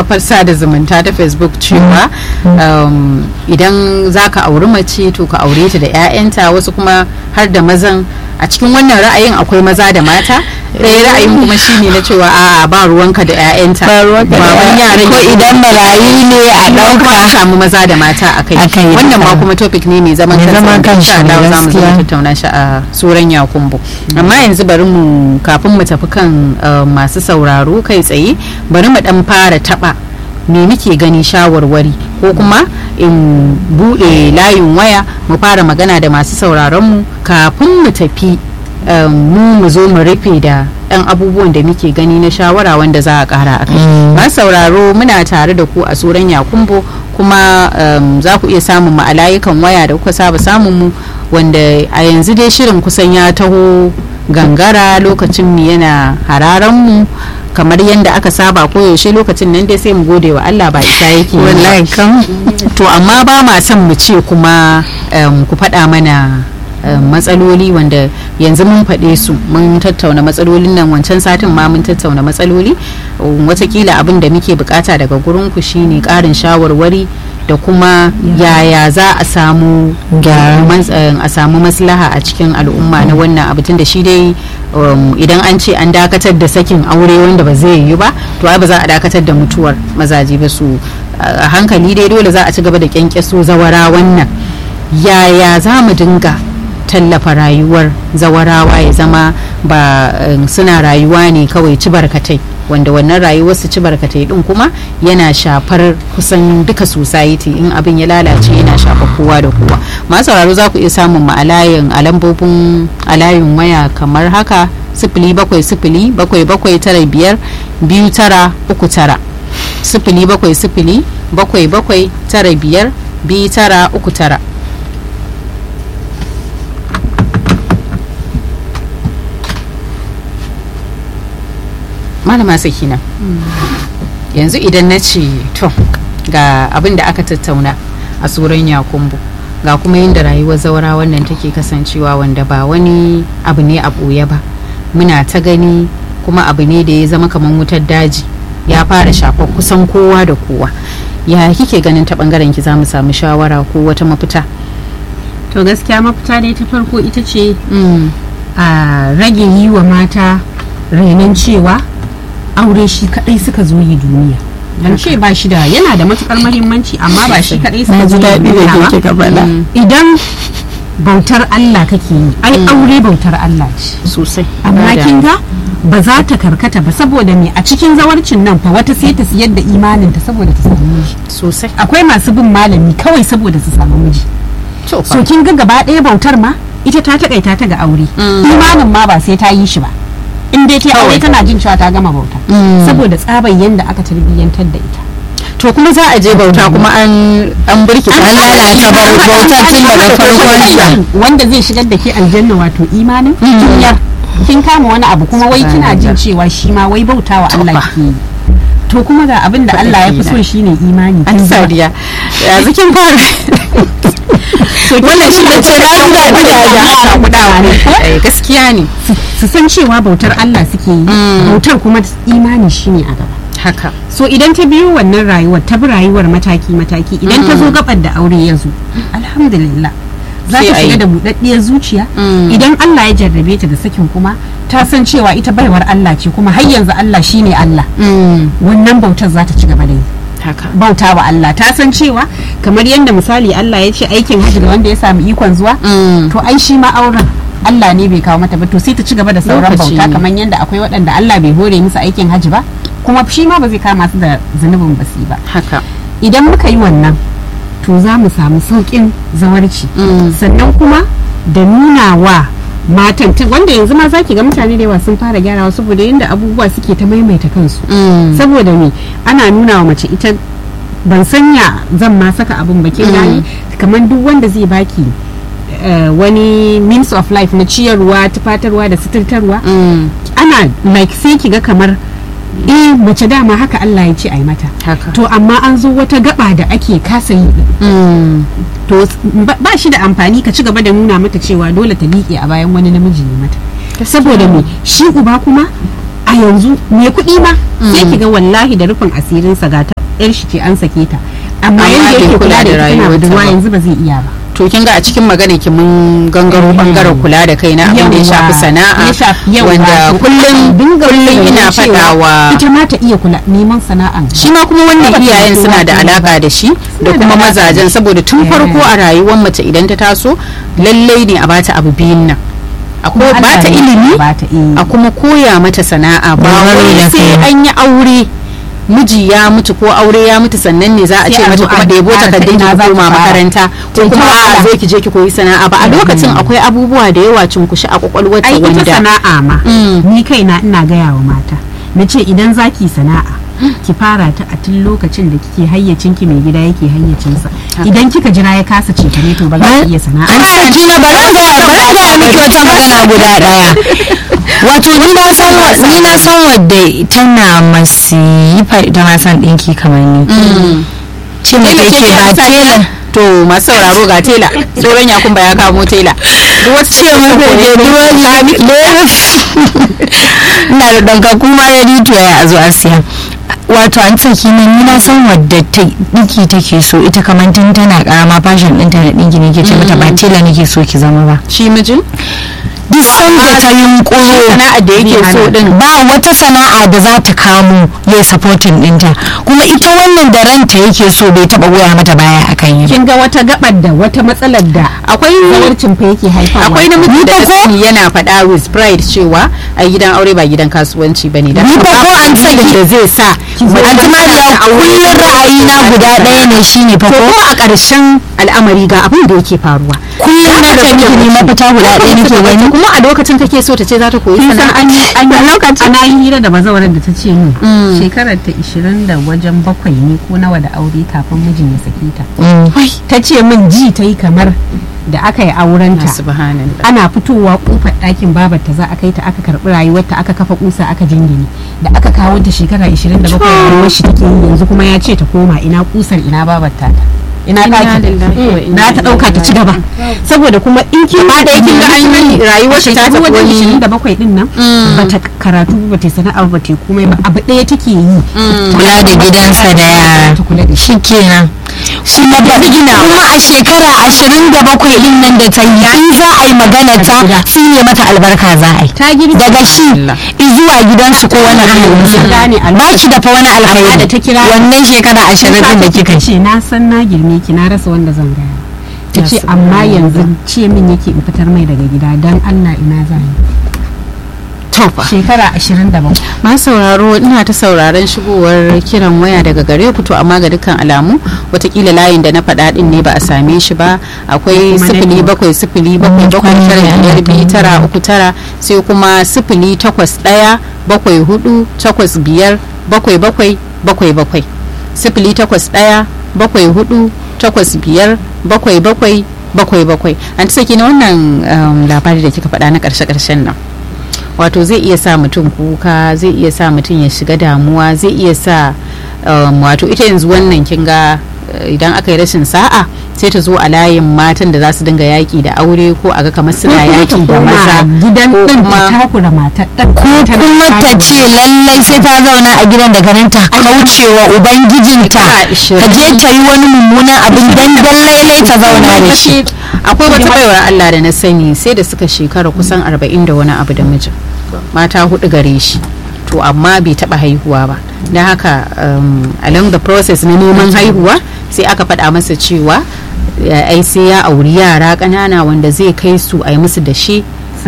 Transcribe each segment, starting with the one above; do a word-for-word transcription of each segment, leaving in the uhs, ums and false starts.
kafar sada zumunta ta Facebook cewa um, idan za ka auri mace to ka aure ta da 'ya'yanta, wasu kuma har da mazan. A cikin wannan ra'ayin akwai maza da mata, ɗaya ra'ayin kuma shine na cewa a'a ba ruwanka da 'ya'yanta, ba ruwanka da yaran, ko idan marayu ne a ɗauka, samu maza da mata a kai. Wannan ma kuma topic ne mai zaman kansa, insha Allah za mu zo mu tattauna shi a Suran Yakumbo. Amma yanzu bari mu, kafin mu tafi kan masu sauraro kai tsaye, bari mu dan fara taba me muke gani shawarwari, ko kuma in bude layin waya mu fara magana da masu sauraron mu kafin mu tafi mu mu zo mu rufe da ɗan abubuwan da muke gani na shawara wanda za a ƙara a kai. Masu sauraro, muna tare da ku a Suran Yakumbo, kuma um, za ku iya samun mu a layukan waya da kuka saba samun mu, wanda a yanzu dai shirin kusan ya taho gangara, lokacin mu yana hararan mu kamar yadda aka saba koyaushe. Lokacin nan dai sai mu gode wa Allah, ba isa yake wallahi kam. To amma ba ma son mu ce kuma um, ku faɗa mana Um, matsaloli wanda yanzu mun faɗe su, mun tattauna matsalolin nan, wancan satin ma mun tattauna matsaloli. um, watakila abin da muke bukata daga gurin ku shine ƙarin shawarwari da kuma yaya za a samu a samu maslaha a cikin al'umma na wannan abu, tun da shi dai um, idan an ce an dakatar da sakin aure wanda ba zai yi ba, to ai ba za a dakatar da mutuwar mazaje ba. su a hankali dai dole za a ci gaba da kyankyaso zawara wannan. Yaya za mu dinga tallafa rayuwar zawarawa ya zama ba um, suna rayuwa ne kawai ci barkatai, wanda wannan rayuwar su ci barkatai din kuma yana shafar kusan duka society. In abin ya lalace yana shafar kowa da kowa. Masu sauraro, za ku iya samun mu a layin a lambobin a layin waya kamar haka: sifili bakwai sifili bakwai bakwai tara biyar biyu tara uku tara, sifili bakwai sifili bakwai bakwai tara biyar biyu tara uku tara. Malama Sakina, yanzu idan na ce to ga abin da aka tattauna a Suran Yakumbo, ga kuma yadda rayuwar zaura wannan take kasancewa, wanda ba wani abu ne a ɓoye ba, muna ta gani, kuma abu ne da ya zama kamar wutar daji, ya fara shafar kusan kowa da kowa. Ya kike ganin ta bangaren ki za mu samu shawara ko wata mafita? To gaskiya mafita dai ta farko ita ce a rage yi wa mata rainon cewa aure shi kadai suka zo yi duniya. An ce ba shi da, yana da matukar muhimmanci, amma ba shi kadai suka zo yi duniya ba. Idan bautar Allah kake yi, ai aure bautar Allah ce sosai, amma kin ga ba za ta karkata ba, saboda me a cikin zawarcin nan fa wata sai ta siyar da imanin ta saboda ta samu miji sosai. Akwai masu bin malami kawai saboda su samu miji. So kin ga gaba ɗaya bautar ma ita ta takaita ta ga aure, imanin ma ba sai ta yi shi ba. In dai ta aure tana jin cewa ta gama bauta, saboda tsaban yanda aka tarbiyyantar da ita. To kuma za a je bauta kuma an an burki an lalata bautar tun daga farkon, wanda zai shigar da ke aljanna wato imanin kinyar kin kama wani abu kuma wai kina jin cewa shi ma wai bautawa Allah ke. To kuma ga abin da Allah ya fi so shine imani. An sadiya yanzu kin fara wannan shi da ce na ji daɗi da kudawa ne. Gaskiya ne su san cewa bautar Allah suke yi, bautar kuma imani shine a gaba. Haka. So idan ta biyo wannan rayuwar, ta bi rayuwar mataki mataki, idan ta zo gabar da aure ya zo, alhamdulillah za ta shiga da buɗaɗɗiyar zuciya. Idan Allah ya jarrabe ta da sakin kuma ta san cewa ita baiwar Allah ce, kuma har yanzu Allah shine Allah. Wannan bautar za ta ci gaba da yi. Bauta wa Allah, ta san cewa kamar yadda misali Allah ya ce aikin hajji ga wanda ya samu ikon zuwa, to ai shi ma auren Allah ne bai kawo mata ba, to sai ta ci gaba da sauran bauta, kamar yadda akwai waɗanda Allah bai hore musu aikin hajji ba, kuma shi ma ba zai kama su da zunubin basi ba. Haka. Idan muka yi wannan, to za mu samu sauƙin zawarci. Sannan kuma da nuna wa matan, wanda yanzu ma zaki ga mutane da yawa sun fara gyarawa saboda yadda abubuwa suke ta maimaita kansu. Saboda me ana nuna wa mace ita, ban sanya zan ma saka abun bakin gani, kamar duk wanda zai baki wani means of life na ciyarwa, tufatarwa da suturtarwa, ana like sai ki ga kamar eh mace dama haka Allah ya ce ai mata. To amma an zo wata gaba da ake kasa yi, to ba shi da amfani ka ci gaba da nuna mata cewa dole ta liƙe a bayan wani namiji ne mata, saboda me shi uba kuma a yanzu mai kuɗi ma sai ki ga wallahi da rufin asirinsa ga ta yar shi ce an sake ta amma yanda yake kula da ita tana budurwa yanzu ba zai iya ba. To kin ga a cikin magana ki mun gangaro bangaren kula da kai na abin da ya shafi sana'a wanda kullum kullum ina fadawa ita ma ta iya kula neman sana'a shi ma kuma wannan iyayen suna da alaka da shi da kuma mazajen saboda tun farko a rayuwar mace idan ta taso lallai ne a bata abu biyun nan akwai bata ilimi a kuma koya mata sana'a ba wai sai an yi aure miji ya mutu ko aure ya mutu sannan ne za a ce mata kuma ɗebo takardun ki koma makaranta ko kuma a zo ki je ki koyi sana'a ba a lokacin akwai abubuwa da yawa cunkushi a kwakwalwar ta wanda sana'a ma ni kaina ina gaya wa mata na ce idan zaki sana'a ki fara ta a tun lokacin da kike hayyacin ki mai gida yake hayyacinsa idan kika jira ya kasa ce ne to ba za ki iya sana'a an ji na bara ga bara miki wata magana guda daya wato ni na san ni na san wadda tana masifa ita ma san dinki kamar ni ce mai take ba tela to masu sauraro ga tela tsoron yakun ba ya kamo tela duk wata ce mun da je duwan lami ina da danka kuma ya rito ya zo asiya wato an ce kinan ni na san wadda ta dinki take so ita kamar tun tana karama fashion ɗinta na dinki ne ke ce mata ba tela nake so ki zama ba shi mijin duk sanda ta yunkuro sana'ar da yake so din ba wata sana'a da za ta kamo ya supporting dinta kuma ita wannan da ranta yake so bai taba goya mata baya akan yi kin ga wata gabar da wata matsalar da akwai zawarcin fa yake haifawa akwai namiji da sani yana faɗa with pride cewa a gidan aure ba gidan kasuwanci bane da ni fa ko an ce da zai sa an ji mariya kullun ra'ayi na guda ɗaya ne shine fa ko a ƙarshen al'amari ga abin da yake faruwa kullun na ce miki ne mafita guda ɗaya nake gani kuma a lokacin kake so ta ce za ta koyi sana'a an yi lokacin ana yi hira da bazawarar da ta ce min shekarar ta ishirin da wajen bakwai ne ko nawa da aure kafin mijin ya sake ta ta ce min ji ta yi kamar da aka yi aurenta ana fitowa kofar ɗakin babarta za a kai ta aka karɓi rayuwarta aka kafa kusa aka jingine da aka kawo ta shekara ishirin da bakwai rayuwar shi take yi yanzu kuma ya ce ta koma ina kusar ina babarta ta ina ɗaki na ta ɗauka ta ci gaba saboda kuma in ki ma da yake ga an yi rayuwar ta ta tafi ishirin da bakwai din nan bata karatu ba ta sana'a ba ta komai ba abu ɗaya take yi kula da gidansa da yara shikenan shi na ba gina kuma a shekara ashirin da bakwai din nan da ta yi in za a yi magana ta ne mata albarka za a yi daga shi zuwa gidansu ko wani hannunsa ba ki da fa wani alkhairi wannan shekara ashirin din da kika ce na san na girme ki na rasa wanda zan gaya ta ce amma yanzu ce min yake in fitar mai daga gida don Allah ina za ni shekara ashirin da bakwai. Ma sauraro ina ta sauraron shigowar kiran waya daga gare ku to amma ga dukkan alamu watakila layin da na faɗa din ne ba a same shi ba akwai sifili bakwai sifili bakwai bakwai tara biyar biyu tara uku tara sai kuma sifili takwas ɗaya bakwai hudu takwas biyar bakwai bakwai bakwai bakwai sifili takwas ɗaya bakwai hudu takwas biyar bakwai bakwai bakwai bakwai an ta saki na wannan labari da kika faɗa na ƙarshe-ƙarshen nan wato zai iya sa mutum kuka zai iya sa mutum ya shiga damuwa zai iya sa um, wato ita yanzu wannan kin ga uh, idan aka yi rashin sa'a sai ta zo a layin matan da za su dinga yaki da aure ko a ga kamar suna yaki da maza gidan din ta takura matar ko kuma ta ce lallai sai ta zauna a gidan da garin ta kaucewa ubangijinta ta je ta yi wani mummunan abin dan lallai ta zauna da shi. Akwai wata baiwar Allah da na sani sai da suka shekara kusan arba'in da wani abu da mijin mata hudu gare shi to amma bai taba haihuwa ba don haka um, along the process na neman haihuwa sai aka faɗa masa cewa ai sai ya auri yara ƙanana wanda zai kai su a yi musu da shi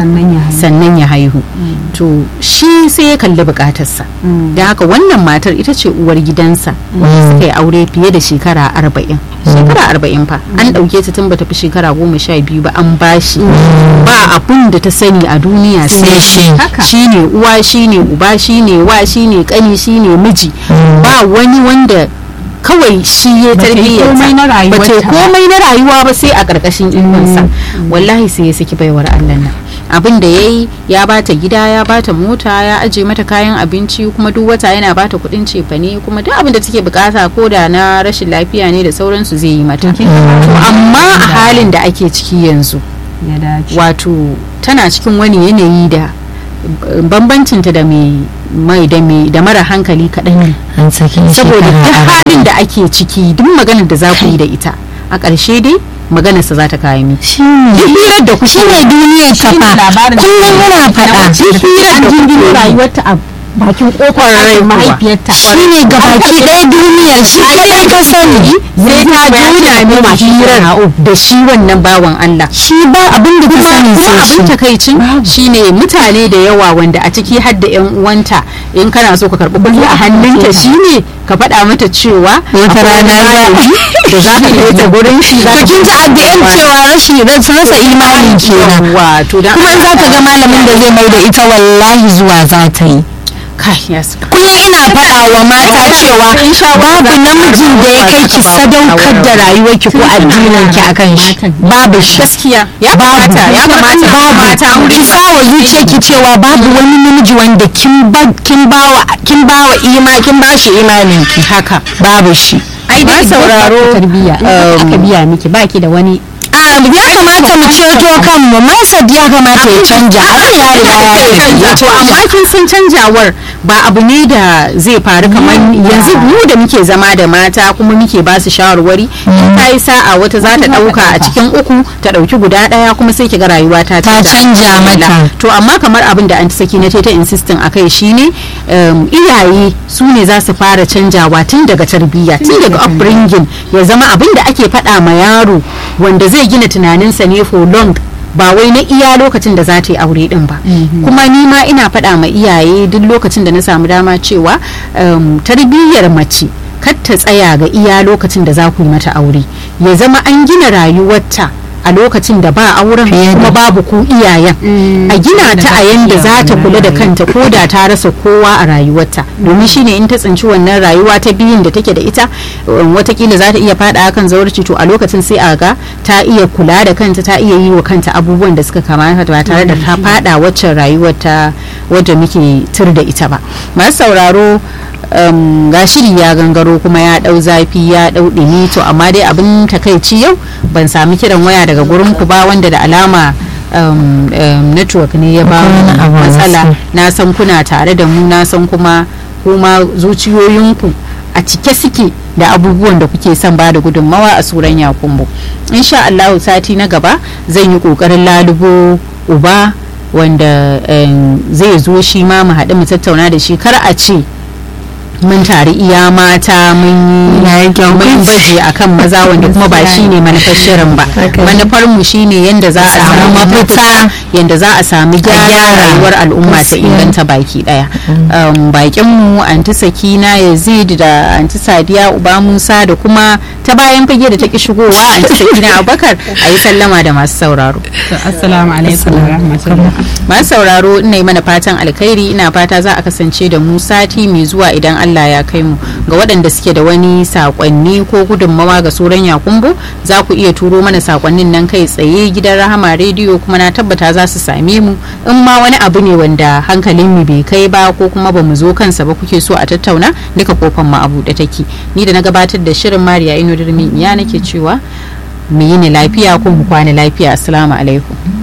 sannan ya haihu mm. to shi sai ya kalli bukatarsa mm. da haka wannan matar ita ce uwar gidansa wanda mm. suka yi aure fiye da shekara arba'in mm. shekara arba'in fa mm. an ɗauke ta tun bata fi shekara goma sha biyu ba an bashi mm. ba abun da ta sani a duniya sai shi shine uwa shine uba shine wa shine kani shine miji mm. ba wani wanda kawai shi ya tarbiyyar ba ta komai na rayuwa ba sai a ƙarƙashin ilminsa wallahi sai ya saki baiwar Allah nan abin da yayi ya bata gida ya bata mota ya aje mata kayan abinci kuma duk wata yana bata kuɗin cefane kuma duk abin da take bukata ko da na rashin lafiya ne da sauransu zai yi mata amma a halin da ake ciki yanzu wato tana cikin wani yanayi da bambancinta da mai mai da mai da mara hankali kaɗan ne an saki saboda duk halin da ake ciki duk maganar da za ku yi da ita a ƙarshe dai maganarsa za ta kawo mi shi ne da ku shi ne duniyar ta fa kullum muna faɗa hirar da ku rayuwarta a bakin kofar rai mahaifiyarta shi ne gabaki ɗaya duniyar shi kaɗai ka sani sai ta juna ne ma hirar da shi wannan bawan Allah shi ba abin da ta sani sai shi abin takaicin shine mutane da yawa wanda a ciki har da yan uwanta in kana so ka karɓi kuɗi a hannunta shine ka faɗa mata cewa wata rana da za ka kai ta gurin shi to kin ji addu'an cewa rashi rasa imani kenan wato dan kuma in za ta ga malamin da zai mai da ita wallahi zuwa za ta yi kai yes kullum ina faɗa wa mata cewa babu namijin da ya kai ki sadaukar da rayuwarki ko addinin ki akan shi babu shi gaskiya ya kamata ya kamata babu ki sawa zuciyarki cewa babu wani namiji wanda kin ba kin bawa kin bawa ima kin ba shi imanin ki haka babu shi ai dai sauraro tarbiyya aka biya miki baki da wani ya kamata mu ceto kanmu Mansad ya kamata ya canja Allah ya riga ya canja to amma kin san canjawar ba abu ne da zai faru kamar yanzu mu da muke zama da mata kuma muke ba su shawarwari ta yi sa'a wata za ta dauka a cikin uku ta dauki guda daya kuma sai ki ga rayuwa ta ta canja mata to amma kamar abin da anti saki na ta insisting akai shine iyaye su ne za su fara canjawa tun daga tarbiyya tun daga upbringing ya zama abin da ake faɗa ma yaro wanda zai gina tunaninsa ne for long ba wai na iya lokacin da za ta yi aure din ba kuma ni ma ina faɗa ma iyaye duk lokacin da na samu dama cewa um, tarbiyyar mace kar ta tsaya ga iya lokacin da za ku yi mata aure ya zama an gina rayuwarta a lokacin da ba auren kuma babu ku iyayen a gina ta a yanda za ta kula da kanta ko da ta rasa kowa a rayuwarta domin shine in ta tsinci wannan rayuwa ta biyun da take da ita watakila za ta iya fada kan zawarci to a lokacin sai a ga ta iya kula da kanta ta iya yi wa kanta abubuwan da suka kamata ba tare da ta fada waccan rayuwar ta wadda muke tur da ita ba masu sauraro Um, ga shiri ya gangaro kuma ya dau zafi ya dau dumi to amma dai abin takaici yau ban sami kiran waya daga gurin ku ba wanda da alama um, um, network ne ya ba matsala na san kuna tare da mu na san kuma kuma zuciyoyinku a cike suke da abubuwan da kuke son ba da gudunmawa a suran yakumbu insha Allah sati na gaba zan yi kokarin lalubo uba wanda um, zai zo shi ma mu haɗu mu tattauna da shi kar a ce mun tari iya mata mun baje akan maza wanda kuma ba shine manufar shirin ba manufar mu shine yanda za a samu mafita yanda za a samu gyara rayuwar al'umma ta inganta baki daya bakin mu anti Sakina Yazid da anti Sadiya Uba Musa da kuma ta bayan fage da ta ki shigowa anti Sakina Abubakar ayi sallama da masu sauraro assalamu alaikum wa rahmatullahi masu sauraro ina yi mana fatan alkhairi ina fata za a kasance da mu sati mai zuwa idan Allah Allah ya kai mu ga waɗanda suke da wani sakonni ko gudunmawa ga sauran yakumbo za ku iya turo mana sakonnin nan kai tsaye gidan Rahama rediyo kuma na tabbata za su same mu in ma wani abu ne wanda hankalin mu bai kai ba ko kuma ba mu zo kansa ba kuke so a tattauna duka kofan mu a buɗe take ni da na gabatar da shirin Mariya Ino Dirmi ya nake cewa mu yi ni lafiya ko mu kwana lafiya assalamu alaikum